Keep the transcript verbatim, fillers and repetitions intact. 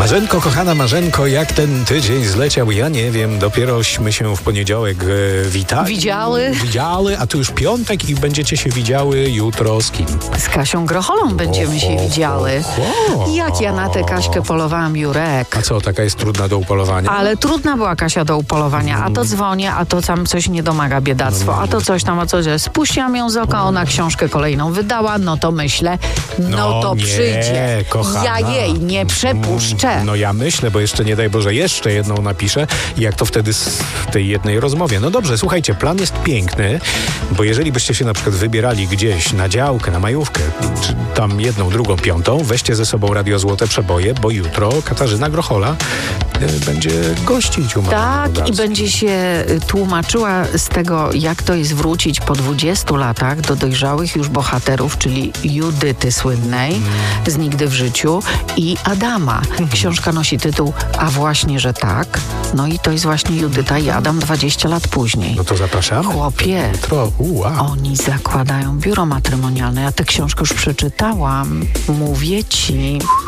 Marzenko, kochana Marzenko, jak ten tydzień zleciał, ja nie wiem, dopierośmy się w poniedziałek e, witali. Widziały. Widziały, a tu już piątek i będziecie się widziały jutro z kim? Z Kasią Grocholą będziemy się widziały. Jak ja na tę Kaśkę polowałam, Jurek. A co, taka jest trudna do upolowania? Ale trudna była Kasia do upolowania. A to dzwonię, a to tam coś nie domaga, biedactwo. A to coś tam, a coś. Spuściłam ją z oka, ona książkę kolejną wydała, no to myślę, no, No to nie, przyjdzie. kochana. Ja jej nie przepuszczę. No ja myślę, bo jeszcze nie daj Boże, jeszcze jedną napiszę. I jak to wtedy z tej jednej rozmowie? No dobrze, słuchajcie, plan jest piękny, bo jeżeli byście się na przykład wybierali gdzieś na działkę, na majówkę, czy tam jedną, drugą, piątą, weźcie ze sobą Radio Złote Przeboje, bo jutro Katarzyna Grochola y, będzie gościć u Marzenki Tak, Bogackiej. i będzie się y, tłumaczyła z tego, jak to jest wrócić po dwudziestu latach do dojrzałych już bohaterów, czyli Judyty słynnej z Nigdy w życiu i Adama. Książka nosi tytuł A właśnie, że tak. No i to jest właśnie Judyta i Adam dwadzieścia lat później. No to zapraszamy. Chłopie, Jutro, wow. oni zakładają biuro matrymonialne. Ja tę książkę już przeczytałam. Mówię ci.